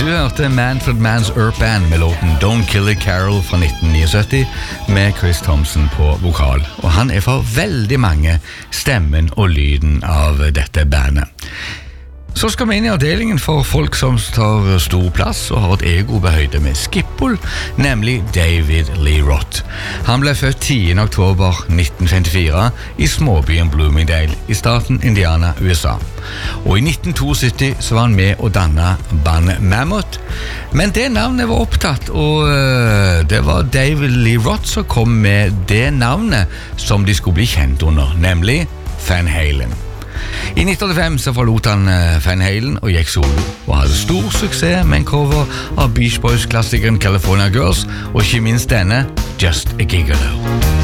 hørte Manfred Mann's Earth Band med låten Don't Kill It Carol fra 1979 med Chris Thompson på vokal. Og han for veldig mange stemmen og lyden av dette bandet. Så skal vi inn I avdelingen for folk som tar stor plass og har et ego på høyde med Skipple, nemlig David Lee Roth. Han ble født 10. oktober 1954 I småbyen Bloomingdale I staten Indiana, USA. Og I 1972 så var han med å danne bandet Mammoth, men det navnet var opptatt, og det var David Lee Roth som kom med det navnet som de skulle bli kjent under, nemlig Van Halen. I 1985 så forlot han Van Halen og gikk solo, og hadde stor suksess med en cover av Beach Boys-klassikeren California Girls, og ikke minst denne, Just a Gigolo.